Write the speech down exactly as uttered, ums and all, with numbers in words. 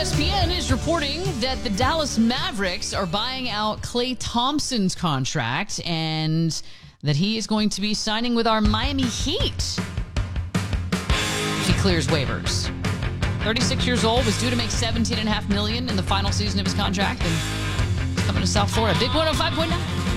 S P N is reporting that the Dallas Mavericks are buying out Klay Thompson's contract and that he is going to be signing with our Miami Heat if he clears waivers. thirty-six years old, was due to make seventeen point five million dollars in the final season of his contract, and he's coming to South Florida. Big one oh five point nine.